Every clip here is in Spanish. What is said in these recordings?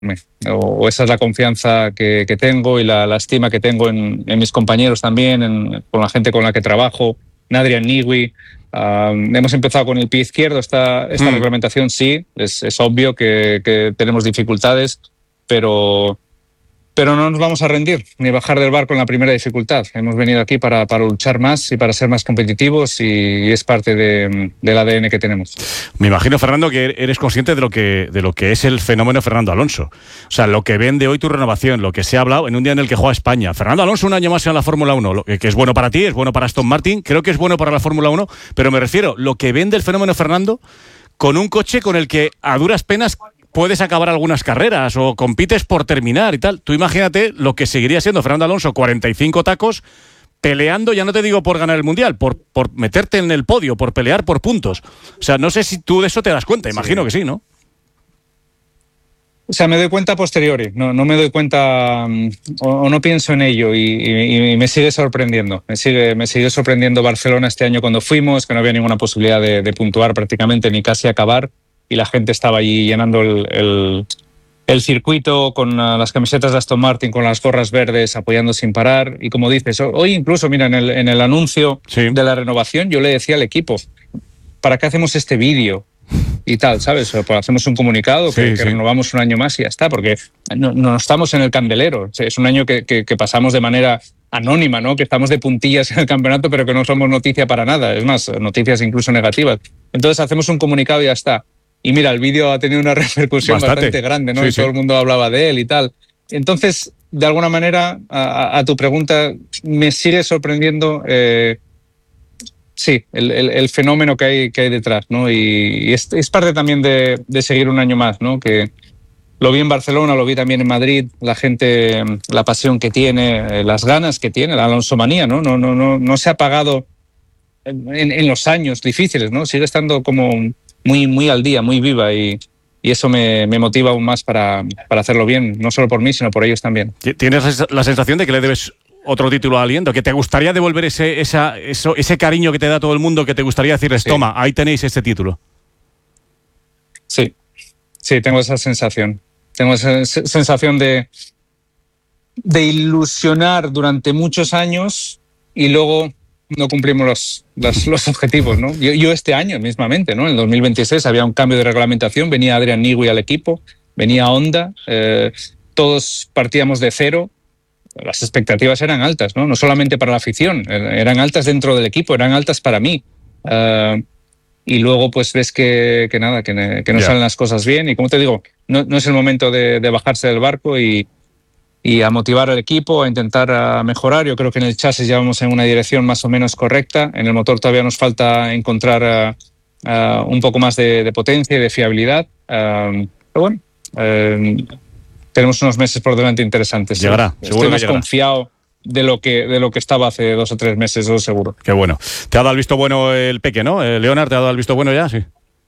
o esa es la confianza que tengo y la estima que tengo en mis compañeros también, con la gente con la que trabajo, en Adrian Newey. Hemos empezado con el pie izquierdo esta reglamentación, sí, es obvio que tenemos dificultades, pero no nos vamos a rendir ni bajar del barco en la primera dificultad. Hemos venido aquí para luchar más y para ser más competitivos y es parte del ADN que tenemos. Me imagino, Fernando, que eres consciente de lo que es el fenómeno Fernando Alonso. O sea, lo que vende hoy tu renovación, lo que se ha hablado en un día en el que juega España. Fernando Alonso un año más en la Fórmula 1, lo que es bueno para ti, es bueno para Aston Martin, creo que es bueno para la Fórmula 1, pero me refiero, lo que vende el fenómeno Fernando con un coche con el que a duras penas puedes acabar algunas carreras o compites por terminar y tal. Tú imagínate lo que seguiría siendo Fernando Alonso, 45 tacos, peleando, ya no te digo por ganar el Mundial, por meterte en el podio, por pelear por puntos. O sea, no sé si tú de eso te das cuenta, imagino que sí, ¿no? O sea, me doy cuenta a posteriori, no me doy cuenta o no pienso en ello y me sigue sorprendiendo. Me sigue sorprendiendo Barcelona este año cuando fuimos, que no había ninguna posibilidad de puntuar prácticamente ni casi acabar. Y la gente estaba allí llenando el circuito con las camisetas de Aston Martin, con las gorras verdes, apoyando sin parar. Y como dices, hoy incluso, mira, en el anuncio de la renovación, yo le decía al equipo, ¿para qué hacemos este vídeo? Y tal, ¿sabes? Pues hacemos un comunicado que renovamos un año más y ya está, porque no estamos en el candelero. Es un año que pasamos de manera anónima, ¿no? Que estamos de puntillas en el campeonato, pero que no somos noticia para nada. Es más, noticias incluso negativas. Entonces hacemos un comunicado y ya está. Y mira, el vídeo ha tenido una repercusión bastante grande, ¿no? Y todo el mundo hablaba de él y tal. Entonces, de alguna manera, a tu pregunta, me sigue sorprendiendo, el fenómeno que hay detrás, ¿no? Y es parte también de seguir un año más, ¿no? Que lo vi en Barcelona, lo vi también en Madrid, la gente, la pasión que tiene, las ganas que tiene, la alonsomanía, ¿no? No se ha apagado en los años difíciles, ¿no? Sigue estando como muy al día, muy viva y eso me motiva aún más para hacerlo bien, no solo por mí, sino por ellos también. ¿Tienes la sensación de que le debes otro título a alguien? ¿Que te gustaría devolver ese cariño que te da todo el mundo, que te gustaría decirles, toma, ahí tenéis este título? Sí, tengo esa sensación. Tengo esa sensación de ilusionar durante muchos años y luego no cumplimos los objetivos, ¿no? Yo este año mismamente, ¿no? En el 2026 había un cambio de reglamentación, venía Adrian Newey al equipo, venía Honda, todos partíamos de cero, las expectativas eran altas, ¿no? No solamente para la afición, eran altas dentro del equipo, eran altas para mí. Y luego pues ves que no salen las cosas bien y como te digo, no es el momento de bajarse del barco y a motivar al equipo, a intentar mejorar. Yo creo que en el chasis ya vamos en una dirección más o menos correcta. En el motor todavía nos falta encontrar un poco más de potencia y de fiabilidad. Pero bueno, tenemos unos meses por delante interesantes. Llegará, ¿sí? Seguro Estoy más llegará. Confiado de lo que estaba hace 2 o 3 meses, eso seguro. Qué bueno. Te ha dado el visto bueno el Peque, ¿no? Leonard, ¿te ha dado el visto bueno ya? Sí.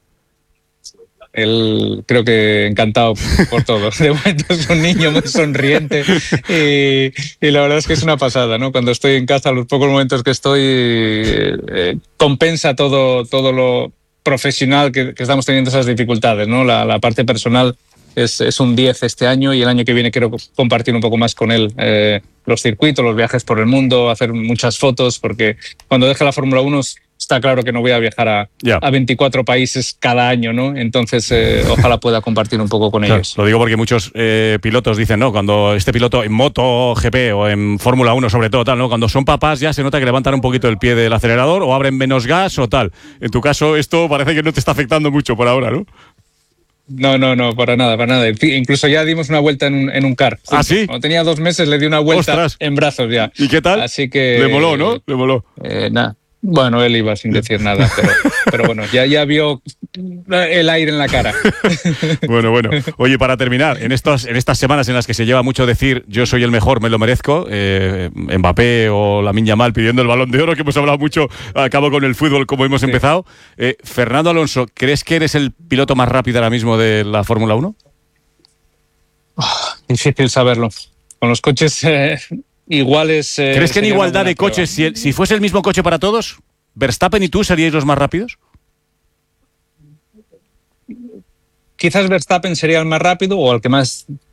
Él creo que encantado por todo. De momento es un niño muy sonriente y la verdad es que es una pasada, ¿no? Cuando estoy en casa, los pocos momentos que estoy, compensa todo lo profesional que estamos teniendo esas dificultades, ¿no? La parte personal es un 10 este año y el año que viene quiero compartir un poco más con él los circuitos, los viajes por el mundo, hacer muchas fotos, porque cuando deje la Fórmula 1 está claro que no voy a viajar a 24 países cada año, ¿no? Entonces, ojalá pueda compartir un poco con ellos. Lo digo porque muchos pilotos dicen, ¿no? Cuando este piloto en MotoGP o en Fórmula 1 sobre todo, tal, ¿no? Cuando son papás ya se nota que levantan un poquito el pie del acelerador o abren menos gas o tal. En tu caso, esto parece que no te está afectando mucho por ahora, ¿no? No, para nada. Incluso ya dimos una vuelta en un car. ¿Ah, sí? Cuando tenía 2 meses le di una vuelta. ¡Ostras! En brazos ya. ¿Y qué tal? Así que... Le moló, ¿no? Le moló. Nada. Bueno, él iba sin decir nada, pero bueno, ya vio el aire en la cara. Bueno. Oye, para terminar, en estas semanas en las que se lleva mucho decir yo soy el mejor, me lo merezco, Mbappé o Lamine Yamal pidiendo el Balón de Oro, que hemos hablado mucho, acabo con el fútbol como hemos empezado. Fernando Alonso, ¿crees que eres el piloto más rápido ahora mismo de la Fórmula 1? Difícil saberlo. Con los coches... iguales. ¿Crees que en igualdad de coches, si fuese el mismo coche para todos, Verstappen y tú seríais los más rápidos? quizás Verstappen sería el más rápido o el que más